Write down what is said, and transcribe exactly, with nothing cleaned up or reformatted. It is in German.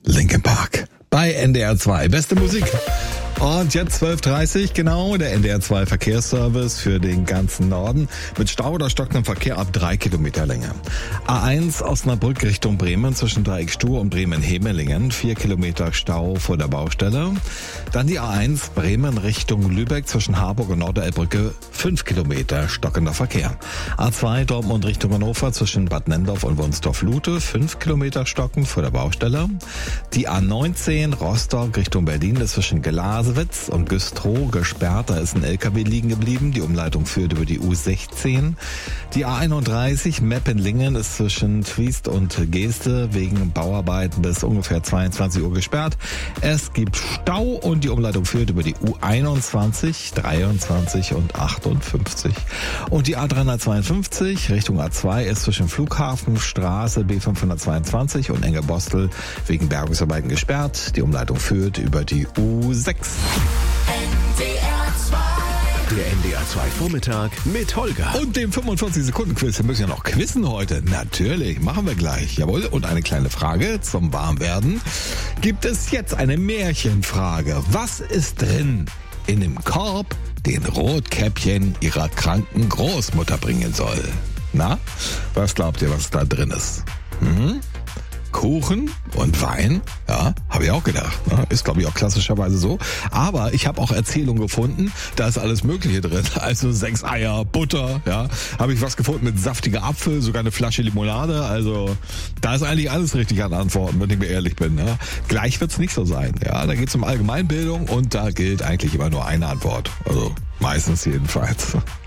Linkin Park bei N D R zwei. Beste Musik. Und jetzt zwölf Uhr dreißig, genau, der N D R zwei Verkehrsservice für den ganzen Norden mit Stau oder stockendem Verkehr ab drei Kilometer Länge. A eins Osnabrück Richtung Bremen zwischen Dreieckstuhr und Bremen-Hemelingen, vier Kilometer Stau vor der Baustelle. Dann die A eins Bremen Richtung Lübeck zwischen Harburg und Norderelbbrücke, fünf Kilometer stockender Verkehr. A zwei Dortmund Richtung Hannover zwischen Bad Nendorf und Wunstorf-Lute, fünf Kilometer stockend vor der Baustelle. Die A neunzehn Rostock Richtung Berlin ist zwischen Glasewitz und Güstrow gesperrt, da ist ein L K W liegen geblieben. Die Umleitung führt über die U sechzehn. Die A einunddreißig Meppenlingen ist zwischen Triest und Geeste wegen Bauarbeiten bis ungefähr zweiundzwanzig Uhr gesperrt. Es gibt Stau und die Umleitung führt über die U einundzwanzig, dreiundzwanzig und achtundfünfzig. Und die A dreihundertzweiundfünfzig Richtung A zwei ist zwischen Flughafenstraße B fünfhundertzweiundzwanzig und Engebostel wegen Bergungsarbeiten gesperrt. Die Umleitung führt über die U sechs. Der N D R zwei Vormittag mit Holger. Und dem fünfundvierzig Sekunden Quiz. Wir müssen ja noch quizzen heute. Natürlich, machen wir gleich. Jawohl. Und eine kleine Frage zum Warmwerden. Gibt es jetzt eine Märchenfrage? Was ist drin in dem Korb, den Rotkäppchen ihrer kranken Großmutter bringen soll? Na, was glaubt ihr, was da drin ist? Hm? Kuchen und Wein, ja, habe ich auch gedacht. Ne? Ist, glaube ich, auch klassischerweise so. Aber ich habe auch Erzählungen gefunden, da ist alles Mögliche drin. Also sechs Eier, Butter, ja. Habe ich was gefunden mit saftiger Apfel, sogar eine Flasche Limonade. Also da ist eigentlich alles richtig an Antworten, wenn ich mir ehrlich bin. Ja? Gleich wird's nicht so sein. Ja, da geht's um Allgemeinbildung und da gilt eigentlich immer nur eine Antwort. Also meistens jedenfalls.